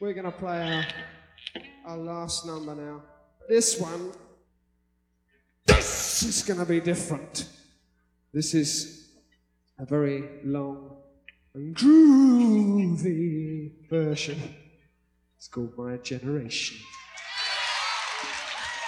we're going to play our last number now. This one, this is going to be different. This is a very long and groovy version. It's called My Generation.